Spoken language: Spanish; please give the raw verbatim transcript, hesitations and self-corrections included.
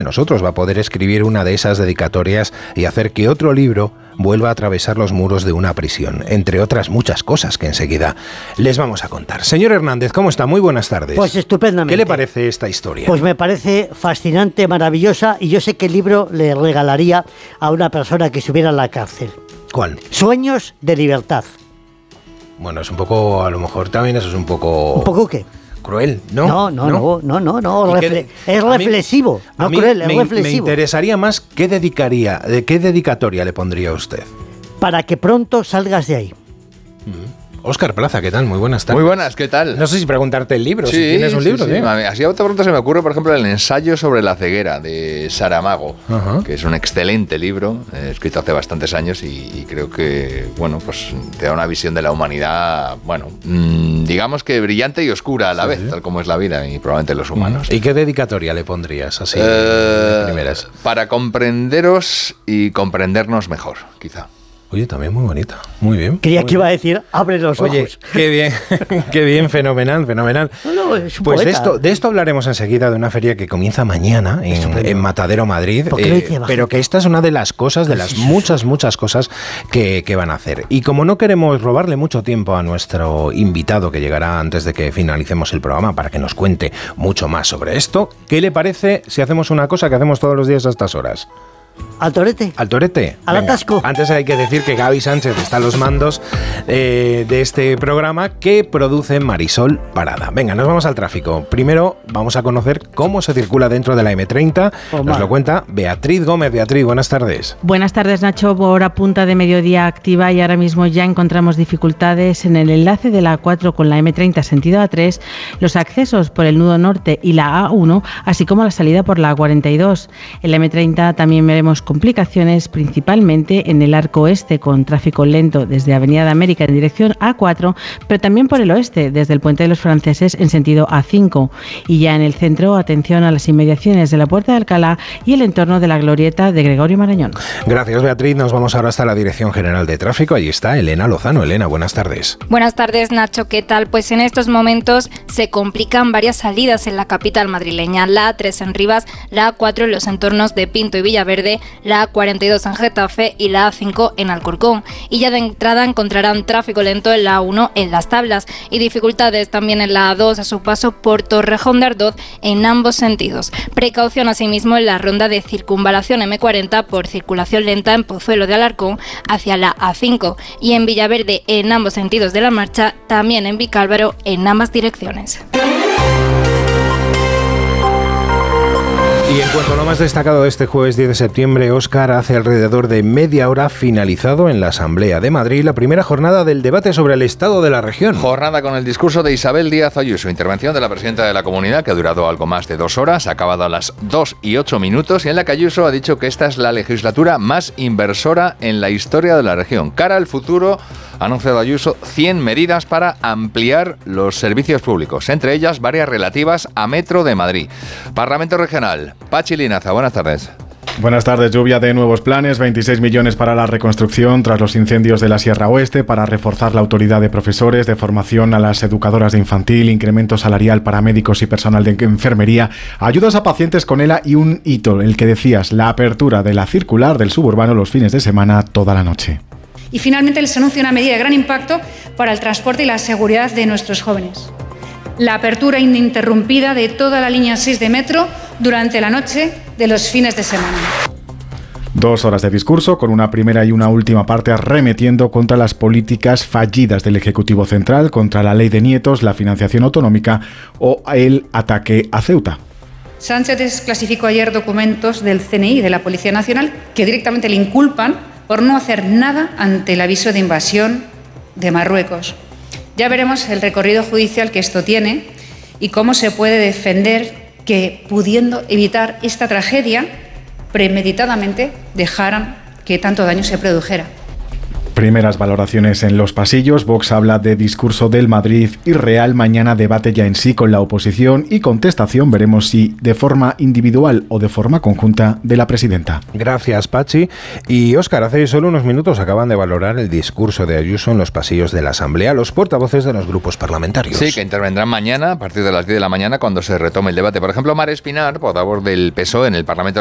nosotros va a poder escribir una de esas dedicatorias y hacer que otro libro vuelva a atravesar los muros de una prisión, entre otras muchas cosas que enseguida les vamos a contar. Señor Hernández, ¿cómo está? Muy buenas tardes. Pues estupendamente. ¿Qué le parece esta historia? Pues me parece fascinante, maravillosa, y yo sé que el libro le regalaría a una persona que estuviera en la cárcel. ¿Cuál? Sueños de libertad. Bueno, es un poco, a lo mejor también eso es un poco... ¿Un poco qué? Cruel, ¿no? No, no, no, no, no, no refle- que, es reflexivo, mí, no cruel, es me, reflexivo. Me interesaría más qué dedicaría, de qué dedicatoria le pondría usted. Para que pronto salgas de ahí. Mm. Óscar Plaza, ¿qué tal? Muy buenas tardes. Muy buenas, ¿qué tal? No sé si preguntarte el libro, sí, si tienes un sí, libro. Sí, ¿eh? sí. Así a bote pronto se me ocurre, por ejemplo, el ensayo sobre la ceguera de Saramago, uh-huh. que es un excelente libro, eh, escrito hace bastantes años y, y creo que, bueno, pues te da una visión de la humanidad, bueno, mmm, digamos que brillante y oscura a la sí, vez, sí. tal como es la vida y probablemente los humanos. ¿Y qué dedicatoria le pondrías así eh, de primeras? Para comprenderos y comprendernos mejor, quizá. Oye, también muy bonita, muy bien. Creía muy que bien. iba a decir, abre los Oye, ojos. Qué bien, qué bien, fenomenal, fenomenal. No, no, es un pues poeta. de esto, de esto hablaremos enseguida, de una feria que comienza mañana en, en Matadero, Madrid. Eh, pero que esta es una de las cosas, de las muchas, muchas cosas que, que van a hacer. Y como no queremos robarle mucho tiempo a nuestro invitado, que llegará antes de que finalicemos el programa, para que nos cuente mucho más sobre esto, ¿qué le parece si hacemos una cosa que hacemos todos los días a estas horas? ¿Al torete? ¿Al torete? ¿Al Venga, atasco? Antes hay que decir que Gaby Sánchez está a los mandos eh, de este programa que produce Marisol Parada. Venga, nos vamos al tráfico. Primero vamos a conocer cómo se circula dentro de la eme treinta. Oh, nos lo cuenta Beatriz Gómez. Beatriz, buenas tardes. Buenas tardes, Nacho. Hora punta de mediodía activa y ahora mismo ya encontramos dificultades en el enlace de la A cuatro con la eme treinta sentido A tres, los accesos por el nudo norte y la A uno, así como la salida por la A cuarenta y dos. En la eme treinta también veremos complicaciones principalmente en el arco oeste con tráfico lento desde Avenida de América en dirección A cuatro, pero también por el oeste desde el Puente de los Franceses en sentido A cinco. Y ya en el centro, atención a las inmediaciones de la Puerta de Alcalá y el entorno de la glorieta de Gregorio Marañón. Gracias, Beatriz. Nos vamos ahora hasta la Dirección General de Tráfico. Allí está Elena Lozano. Elena, buenas tardes. Buenas tardes, Nacho. ¿Qué tal? Pues en estos momentos se complican varias salidas en la capital madrileña. La A tres en Rivas, la A cuatro en los entornos de Pinto y Villaverde, la A cuarenta y dos en Getafe y la A cinco en Alcorcón. Y ya de entrada encontrarán tráfico lento en la A uno en Las Tablas y dificultades también en la A dos a su paso por Torrejón de Ardoz en ambos sentidos. Precaución asimismo en la ronda de circunvalación eme cuarenta por circulación lenta en Pozuelo de Alarcón hacia la A cinco y en Villaverde en ambos sentidos de la marcha, también en Vicálvaro en ambas direcciones. Y en cuanto a lo más destacado de este jueves diez de septiembre, Óscar, hace alrededor de media hora finalizado en la Asamblea de Madrid la primera jornada del debate sobre el estado de la región. Jornada con el discurso de Isabel Díaz Ayuso, intervención de la presidenta de la Comunidad que ha durado algo más de dos horas, ha acabado a las dos y ocho minutos y en la que Ayuso ha dicho que esta es la legislatura más inversora en la historia de la región. Cara al futuro, ha anunciado Ayuso cien medidas para ampliar los servicios públicos, entre ellas varias relativas a Metro de Madrid. Parlamento Regional. Pachi Linaza, buenas tardes. Buenas tardes. Lluvia de nuevos planes, veintiséis millones para la reconstrucción tras los incendios de la Sierra Oeste, para reforzar la autoridad de profesores, de formación a las educadoras de infantil, incremento salarial para médicos y personal de enfermería, ayudas a pacientes con ELA y un hito, el que decías, la apertura de la circular del suburbano los fines de semana toda la noche. Y finalmente les anuncio una medida de gran impacto para el transporte y la seguridad de nuestros jóvenes. La apertura ininterrumpida de toda la línea seis de metro durante la noche de los fines de semana. Dos horas de discurso con una primera y una última parte arremetiendo contra las políticas fallidas del Ejecutivo Central, contra la ley de nietos, la financiación autonómica o el ataque a Ceuta. Sánchez desclasificó ayer documentos del ce ene i y de la Policía Nacional que directamente le inculpan por no hacer nada ante el aviso de invasión de Marruecos. Ya veremos el recorrido judicial que esto tiene y cómo se puede defender que, pudiendo evitar esta tragedia, premeditadamente dejaran que tanto daño se produjera. Primeras valoraciones en los pasillos. Vox habla de discurso del Madrid irreal. Mañana debate ya en sí con la oposición y contestación. Veremos si de forma individual o de forma conjunta de la presidenta. Gracias, Pachi. Y Óscar, hace solo unos minutos acaban de valorar el discurso de Ayuso en los pasillos de la Asamblea los portavoces de los grupos parlamentarios. Sí, que intervendrán mañana a partir de las diez de la mañana cuando se retome el debate. Por ejemplo, Mar Espinar, portavoz del P S O E en el Parlamento